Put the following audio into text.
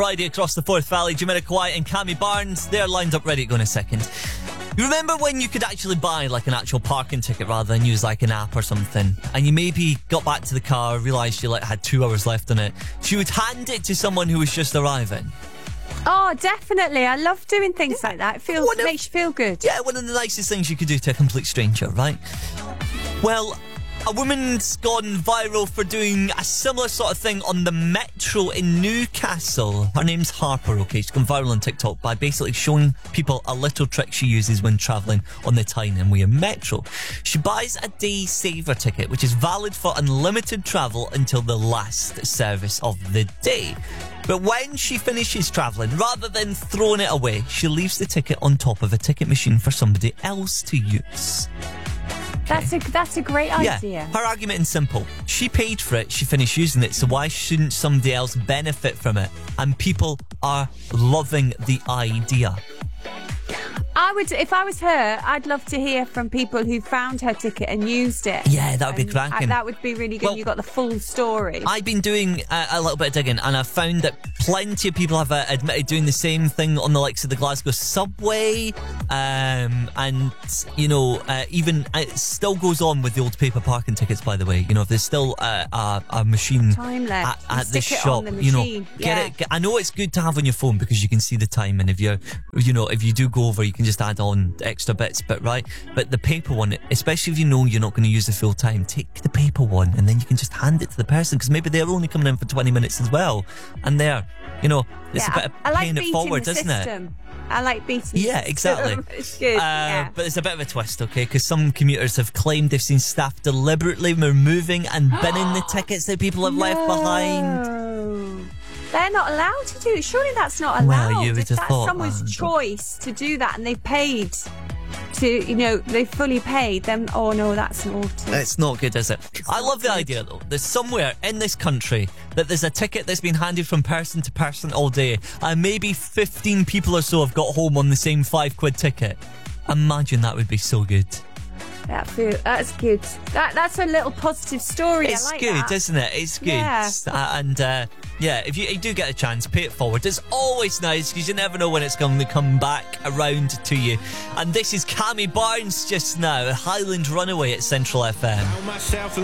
Friday across the Forth Valley. Jamiroquai and Cammy Barnes, they're lined up ready to go in a second. You remember when you could actually buy like an actual parking ticket rather than use like an app or something, and you maybe got back to the car, realised you had 2 hours left on it, so you would hand it to someone who was just arriving? Oh, definitely. I love doing things like that. It makes you feel good. Yeah, one of the nicest things you could do to a complete stranger, right? Well, a woman's gone viral for doing a similar sort of thing on the metro in Newcastle. Her name's Harper, okay? She's gone viral on TikTok by basically showing people a little trick she uses when travelling on the Tyne and Wear metro. She buys a day saver ticket, which is valid for unlimited travel until the last service of the day. But when she finishes travelling, rather than throwing it away, she leaves the ticket on top of a ticket machine for somebody else to use. That's a great idea. Yeah, her argument is simple. She paid for it, she finished using it, so why shouldn't somebody else benefit from it? And people are loving the idea. If I was her, I'd love to hear from people who found her ticket and used it. Yeah, that would be cracking. That would be really good. Well, you got the full story. I've been doing a little bit of digging, and I've found that plenty of people have admitted doing the same thing on the likes of the Glasgow subway, and even it still goes on with the old paper parking tickets. By the way, if there's still a machine time left at the shop, get it. I know it's good to have on your phone because you can see the time, and if you do go over, you can just add on extra bits. But the paper one, especially if you know you're not going to use the full time, take the paper one, and then you can just hand it to the person because maybe they're only coming in for 20 minutes as well, and it's a bit of paying it forward, isn't it? I like beating. Yeah, exactly. It's good. But it's a bit of a twist, okay? Because some commuters have claimed they've seen staff deliberately removing and binning the tickets that people have left behind. They're not allowed to do it. Surely that's not allowed. Well, you would have that's thought someone's choice to do that, and they've paid to, they've fully paid them. Oh no, that's naughty. It's not good, is it? I love the idea though. There's somewhere in this country that there's a ticket that's been handed from person to person all day, and maybe 15 people or so have got home on the same £5 ticket. Imagine that would be so good. That's good. That's a little positive story. It's I like good, that. Isn't it? It's good. Yeah. If you do get a chance, pay it forward. It's always nice because you never know when it's going to come back around to you. And this is Cammy Barnes just now, Highland Runaway at Central FM.